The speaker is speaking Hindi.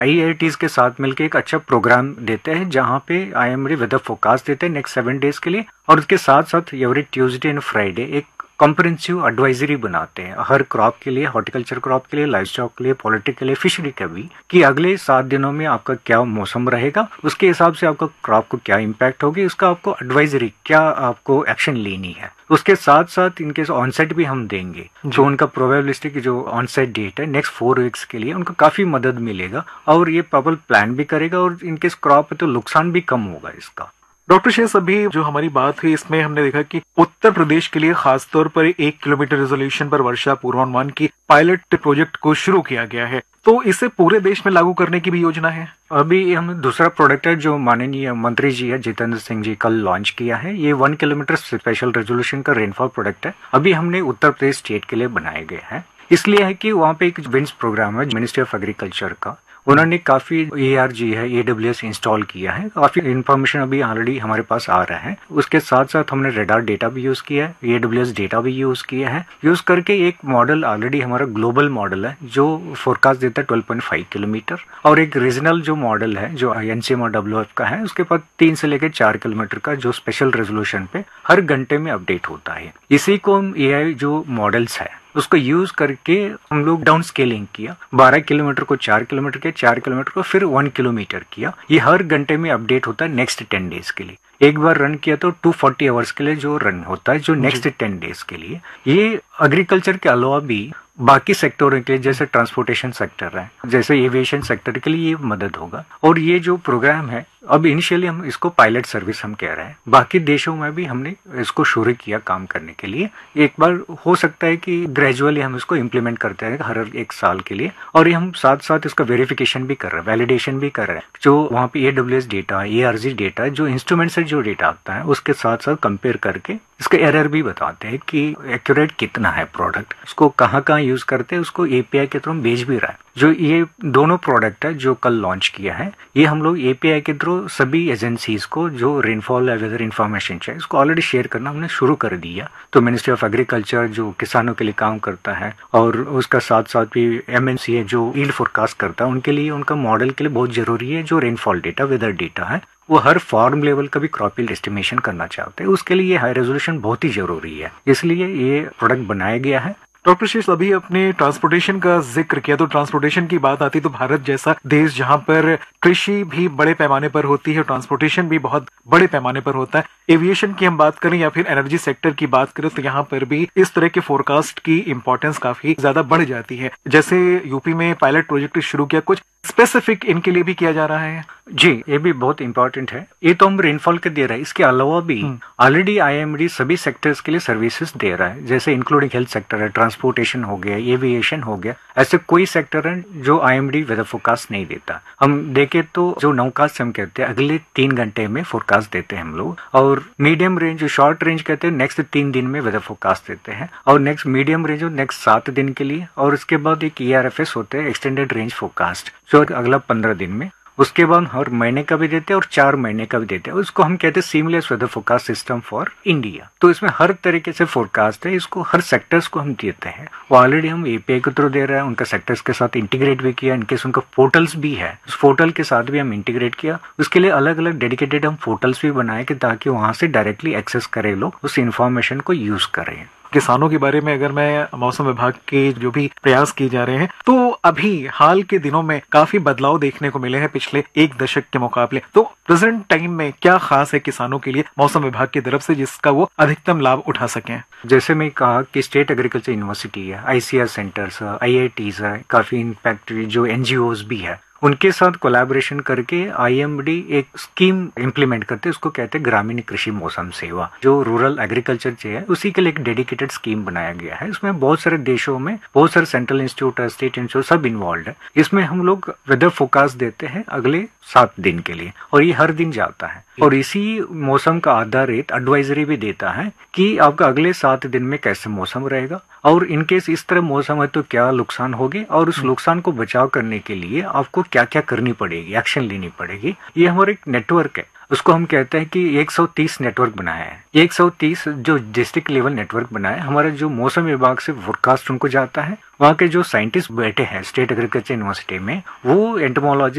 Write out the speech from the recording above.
आईआईटीज के साथ मिलकर एक अच्छा प्रोग्राम देते हैं जहाँ पे आईएमडी वेदर फोरकास्ट देते हैं नेक्स्ट 7 डेज के लिए, और उसके साथ साथ एवरी ट्यूसडे एंड फ्राइडे एक कॉम्प्रिहेंसिव एडवाइजरी बनाते हैं हर क्रॉप के लिए, हॉर्टिकल्चर क्रॉप के लिए, लाइवस्टॉक के लिए, पोल्ट्री के लिए, फिशरी का भी, कि अगले 7 दिनों में आपका क्या मौसम रहेगा, उसके हिसाब से आपका क्रॉप को क्या इम्पैक्ट होगी, उसका आपको एडवाइजरी क्या आपको एक्शन लेनी है। उसके साथ साथ इनके ऑनसेट भी हम देंगे, जो उनका प्रोबेबिलिस्टिक जो ऑनसेट डेट है नेक्स्ट 4 वीक्स के लिए, उनको काफी मदद मिलेगा और ये प्रॉपर प्लान भी करेगा और इनके क्रॉप तो नुकसान भी कम होगा इसका। डॉक्टर शेष, अभी जो हमारी बात हुई इसमें हमने देखा कि उत्तर प्रदेश के लिए खासतौर पर 1 किलोमीटर रेजोल्यूशन पर वर्षा पूर्वानुमान की पायलट प्रोजेक्ट को शुरू किया गया है, तो इसे पूरे देश में लागू करने की भी योजना है। अभी हम दूसरा प्रोडक्ट है जो माननीय मंत्री जी है जितेंद्र सिंह जी कल लॉन्च किया है, ये 1 किलोमीटर स्पेशल रेजोल्यूशन का रेनफॉल प्रोडक्ट है। अभी हमने उत्तर प्रदेश स्टेट के लिए बनाए गए हैं, इसलिए है कि वहाँ पे एक विंड्स प्रोग्राम है मिनिस्ट्री ऑफ एग्रीकल्चर का, उन्होंने काफी ARG है AWS इंस्टॉल किया है, काफी इन्फॉर्मेशन अभी ऑलरेडी हमारे पास आ रहा है। उसके साथ साथ हमने रेडार डेटा भी यूज किया है, AWS डेटा भी यूज किया है, यूज करके एक मॉडल ऑलरेडी हमारा ग्लोबल मॉडल है जो फोरकास्ट देता है 12.5 किलोमीटर, और एक रीजनल जो मॉडल है जो NCM और WF का है, उसके पास 3 से लेकर 4 किलोमीटर का जो स्पेशल रेजोल्यूशन पे हर घंटे में अपडेट होता है। इसी को हम AI जो मॉडल्स है उसको यूज करके हम लोग डाउन स्केलिंग किया, 12 किलोमीटर को 4 किलोमीटर के, 4 किलोमीटर को फिर 1 किलोमीटर किया। ये हर घंटे में अपडेट होता है नेक्स्ट 10 डेज के लिए। एक बार रन किया तो 240 आवर्स के लिए जो रन होता है जो नेक्स्ट 10 डेज के लिए। ये एग्रीकल्चर के अलावा भी बाकी सेक्टरों के लिए जैसे ट्रांसपोर्टेशन सेक्टर है, जैसे एविएशन सेक्टर के लिए ये मदद होगा। और ये जो प्रोग्राम है अब इनिशियली हम इसको पायलट सर्विस हम कह रहे हैं, बाकी देशों में भी हमने इसको शुरू किया काम करने के लिए। एक बार हो सकता है कि ग्रेजुअली हम इसको इम्प्लीमेंट करते हैं हर एक साल के लिए, और ये हम साथ साथ इसका वेरिफिकेशन भी कर रहे हैं, वैलिडेशन भी कर रहे हैं। जो वहाँ पे AWS डेटा, ARG डेटा, जो इंस्ट्रूमेंट से जो डेटा आता है उसके साथ साथ कंपेयर करके इसका एरर भी बताते हैं कि एक्यूरेट कितना है प्रोडक्ट, उसको कहाँ कहाँ यूज करते हैं, उसको API के थ्रू भेज भी रहा है। जो ये दोनों प्रोडक्ट है जो कल लॉन्च किया है, ये हम लोग API के थ्रू सभी एजेंसीज को जो रेनफॉल या वेदर इन्फॉर्मेशन चाहिए उसको ऑलरेडी शेयर करना हमने शुरू कर दिया। तो मिनिस्ट्री ऑफ एग्रीकल्चर जो किसानों के लिए काम करता है, और उसका साथ साथ भी MNC है जो यील्ड फोरकास्ट करता है, उनके लिए उनका मॉडल के लिए बहुत जरूरी है जो रेनफॉल डेटा, वेदर डेटा है, वो हर फार्म लेवल का भी क्रॉप यील्ड एस्टिमेशन करना चाहते हैं। उसके लिए हाई रेजोल्यूशन बहुत ही जरूरी है, इसलिए ये प्रोडक्ट बनाया गया है। डॉक्टर शेष, अभी अपने ट्रांसपोर्टेशन का जिक्र किया, तो ट्रांसपोर्टेशन की बात आती तो भारत जैसा देश जहां पर कृषि भी बड़े पैमाने पर होती है, ट्रांसपोर्टेशन भी बहुत बड़े पैमाने पर होता है, एविएशन की हम बात करें या फिर एनर्जी सेक्टर की बात करें, तो यहाँ पर भी इस तरह के फोरकास्ट की इंपॉर्टेंस काफी ज्यादा बढ़ जाती है। जैसे यूपी में पायलट प्रोजेक्ट शुरू किया, कुछ स्पेसिफिक इनके लिए भी किया जा रहा है? जी, ये भी बहुत इंपॉर्टेंट है। ये तो हम रेनफॉल के दे रहे हैं, इसके अलावा भी ऑलरेडी IMD सभी सेक्टर्स के लिए सर्विसेज दे रहा है, जैसे इंक्लूडिंग हेल्थ सेक्टर है, ट्रांसपोर्टेशन हो गया, एविएशन हो गया। ऐसे कोई सेक्टर है जो IMD वेदर फोरकास्ट नहीं देता। हम देखें तो जो नौकास्ट हम कहते हैं अगले 3 घंटे में फोरकास्ट देते हैं हम लोग, और मीडियम रेंज, शॉर्ट रेंज कहते हैं नेक्स्ट 3 दिन में वेदर फोरकास्ट देते हैं, और नेक्स्ट मीडियम रेंज नेक्स्ट 7 दिन के लिए, और उसके बाद एक ERFS होते हैं एक्सटेंडेड रेंज फोरकास्ट जो अगला 15 दिन में, उसके बाद हर महीने का भी देते हैं और 4 महीने का भी देते हैं। उसको हम कहते हैं seamless weather forecast system for India. तो इसमें हर तरीके से फोरकास्ट है, इसको हर सेक्टर्स को हम देते हैं। वो ऑलरेडी हम API के थ्रू दे रहे हैं, उनका सेक्टर्स के साथ इंटीग्रेट भी किया, इनकेस उनका पोर्टल्स भी है, उस पोर्टल के साथ भी हम इंटीग्रेट किया। उसके लिए अलग अलग डेडिकेटेड हम पोर्टल्स भी बनाए कि ताकि वहां से डायरेक्टली एक्सेस करें लोग, उस इन्फॉर्मेशन को यूज करें। किसानों के बारे में अगर मैं मौसम विभाग के जो भी प्रयास किए जा रहे हैं, तो अभी हाल के दिनों में काफी बदलाव देखने को मिले हैं पिछले 1 दशक के मुकाबले। तो प्रेजेंट टाइम में क्या खास है किसानों के लिए मौसम विभाग की तरफ से जिसका वो अधिकतम लाभ उठा सकें? जैसे मैं कहा कि स्टेट एग्रीकल्चर यूनिवर्सिटी है, ICR सेंटर्स, IITs है, काफी इम्पैक्ट जो NGOs भी है, उनके साथ कोलैबोरेशन करके IMD एक स्कीम इम्प्लीमेंट करते हैं, उसको कहते हैं ग्रामीण कृषि मौसम सेवा, जो रूरल एग्रीकल्चर है उसी के लिए एक डेडिकेटेड स्कीम बनाया गया है। इसमें बहुत सारे देशों में बहुत सारे सेंट्रल इंस्टीट्यूट, स्टेट इंस्टीट्यूट सब इन्वॉल्व है। इसमें हम लोग वेदर फोरकास्ट देते हैं अगले 7 दिन के लिए, और ये हर दिन जाता है, और इसी मौसम का आधारित एडवाइजरी भी देता है कि आपका अगले 7 दिन में कैसे मौसम रहेगा, और इनकेस इस तरह मौसम है तो क्या नुकसान होगी, और उस नुकसान को बचाव करने के लिए आपको क्या क्या करनी पड़ेगी, एक्शन लेनी पड़ेगी। ये हमारा एक नेटवर्क है, उसको हम कहते हैं कि 130 नेटवर्क बनाया है। 130 जो डिस्ट्रिक्ट लेवल नेटवर्क बनाया है, हमारा जो मौसम विभाग से फोरकास्ट उनको जाता है, वहाँ के जो साइंटिस्ट बैठे हैं स्टेट एग्रीकल्चर यूनिवर्सिटी में, वो एंटोमोलॉजी